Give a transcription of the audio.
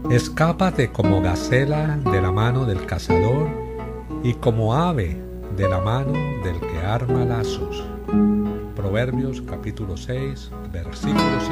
Escápate como gacela de la mano del cazador y como ave de la mano del que arma lazos. Proverbios capítulo 6, versículos